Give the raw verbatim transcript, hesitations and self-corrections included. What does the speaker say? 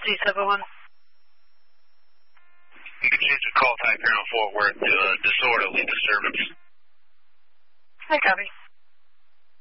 two seven one. You can change the call type here on Fort Worth to uh, disorderly disturbance. Hey, copy.